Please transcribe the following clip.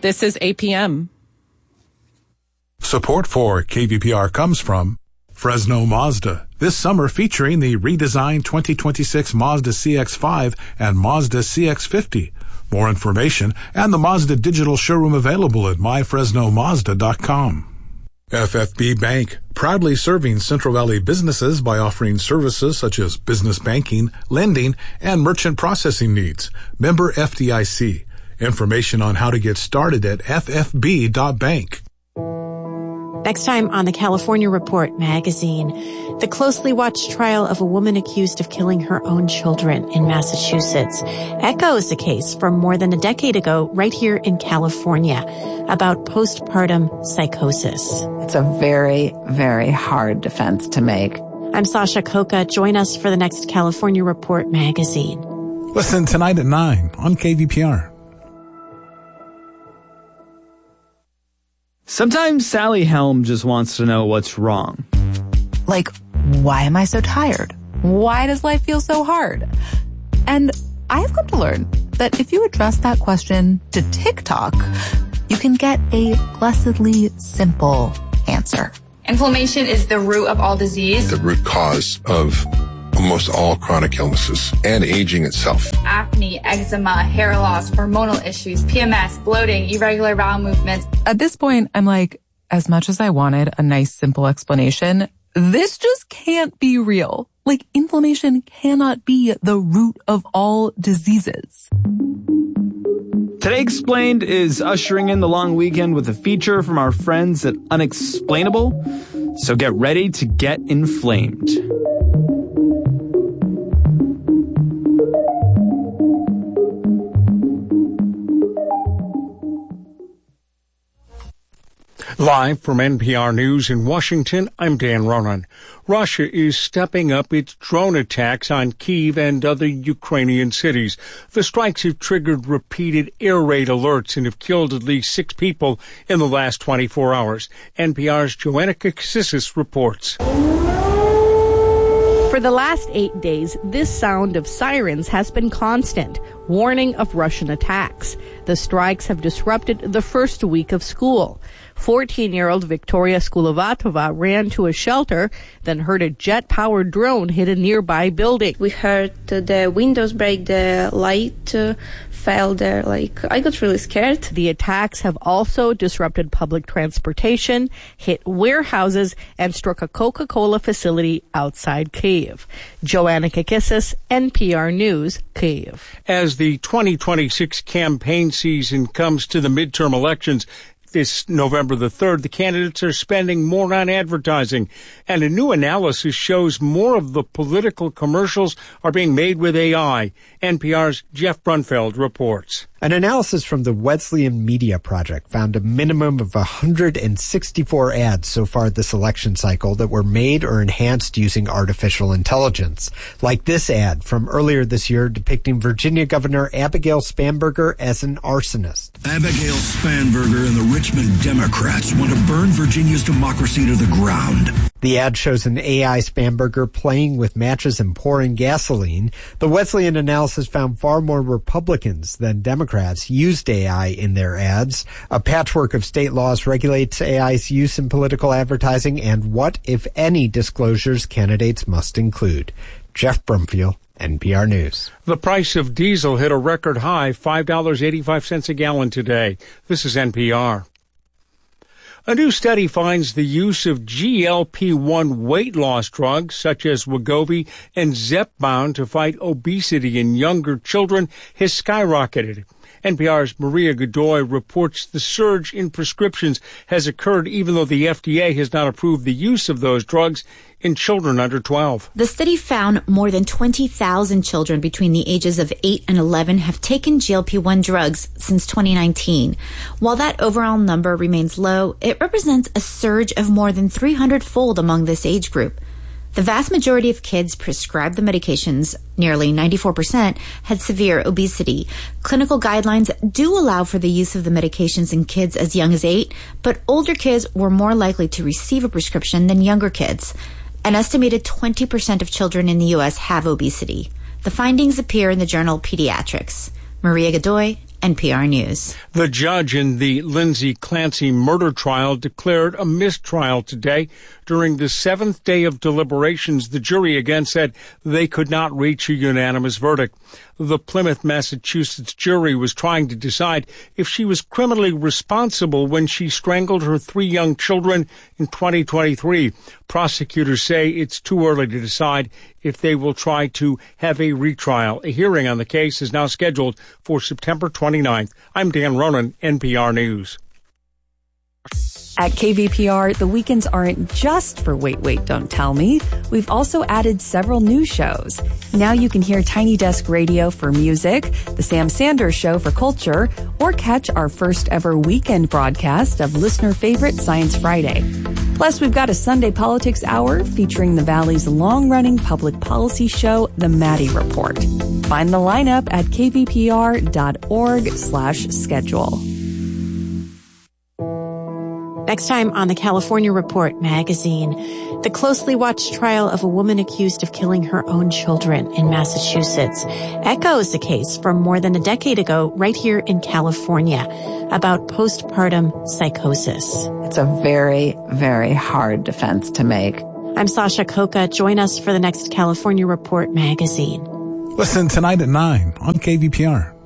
This is APM. Support for KVPR comes from Fresno Mazda, this summer featuring the redesigned 2026 Mazda CX-5 and Mazda CX-50. More information and the Mazda digital showroom available at myfresnomazda.com. FFB Bank, proudly serving Central Valley businesses by offering services such as business banking, lending, and merchant processing needs. Member FDIC. Information on how to get started at ffb.bank. Next time on the California Report magazine, the closely watched trial of a woman accused of killing her own children in Massachusetts echoes a case from more than a decade ago right here in California about postpartum psychosis. It's a very, very hard defense to make. I'm Sasha Coca. Join us for the next California Report magazine. Listen tonight at 9 on KVPR. Sometimes Sally Helm just wants to know what's wrong. Like, why am I so tired? Why does life feel so hard? And I've come to learn that if you address that question to TikTok, you can get a blessedly simple answer. Inflammation is the root of all disease. The root cause of almost all chronic illnesses and aging itself. Acne, eczema, hair loss, hormonal issues, PMS, bloating, irregular bowel movements. At this point, I'm like, as much as I wanted a nice, simple explanation, this just can't be real. Like, inflammation cannot be the root of all diseases. Today Explained is ushering in the long weekend with a feature from our friends at Unexplainable. So get ready to get inflamed. Live from NPR News in Washington, I'm Dan Ronan. Russia is stepping up its drone attacks on Kyiv and other Ukrainian cities. The strikes have triggered repeated air raid alerts and have killed at least 6 people in the last 24 hours. NPR's Joanna Kakissis reports. For the last 8 days, this sound of sirens has been constant, warning of Russian attacks. The strikes have disrupted the first week of school. 14-year-old Victoria Skulovatova ran to a shelter, then heard a jet-powered drone hit a nearby building. We heard the windows break, the light fell there. I got really scared. The attacks have also disrupted public transportation, hit warehouses, and struck a Coca-Cola facility outside Kyiv. Joanna Kakissis, NPR News, Kyiv. As the 2026 campaign season comes to the midterm elections, this November the 3rd, the candidates are spending more on advertising, and a new analysis shows more of the political commercials are being made with AI. NPR's Jeff Brunfeld reports. An analysis from the Wesleyan Media Project found a minimum of 164 ads so far this election cycle that were made or enhanced using artificial intelligence. Like this ad from earlier this year depicting Virginia Governor Abigail Spanberger as an arsonist. Abigail Spanberger and the Richmond Democrats want to burn Virginia's democracy to the ground. The ad shows an AI Spanberger playing with matches and pouring gasoline. The Wesleyan analysis found far more Republicans than Democrats used AI in their ads. A patchwork of state laws regulates AI's use in political advertising and what, if any, disclosures candidates must include. Jeff Brumfield, NPR News. The price of diesel hit a record high, $5.85 a gallon today. This is NPR. A new study finds the use of GLP-1 weight loss drugs such as Wegovy and Zepbound to fight obesity in younger children has skyrocketed. NPR's Maria Godoy reports the surge in prescriptions has occurred even though the FDA has not approved the use of those drugs in children under 12. The study found more than 20,000 children between the ages of 8 and 11 have taken GLP-1 drugs since 2019. While that overall number remains low, it represents a surge of more than 300-fold among this age group. The vast majority of kids prescribed the medications, nearly 94%, had severe obesity. Clinical guidelines do allow for the use of the medications in kids as young as 8, but older kids were more likely to receive a prescription than younger kids. An estimated 20% of children in the U.S. have obesity. The findings appear in the journal Pediatrics. Maria Godoy, NPR News. The judge in the Lindsay Clancy murder trial declared a mistrial today. During the seventh day of deliberations, the jury again said they could not reach a unanimous verdict. The Plymouth, Massachusetts jury was trying to decide if she was criminally responsible when she strangled her 3 young children in 2023. Prosecutors say it's too early to decide if they will try to have a retrial. A hearing on the case is now scheduled for September 29th. I'm Dan Ronan, NPR News. At KVPR, the weekends aren't just for Wait, Wait, Don't Tell Me. We've also added several new shows. Now you can hear Tiny Desk Radio for music, The Sam Sanders Show for culture, or catch our first ever weekend broadcast of listener favorite Science Friday. Plus, we've got a Sunday Politics Hour featuring the Valley's long-running public policy show, The Maddie Report. Find the lineup at kvpr.org/schedule. Next time on the California Report magazine, the closely watched trial of a woman accused of killing her own children in Massachusetts echoes a case from more than a decade ago right here in California about postpartum psychosis. It's a very, very hard defense to make. I'm Sasha Khokha. Join us for the next California Report magazine. Listen tonight at 9 on KVPR.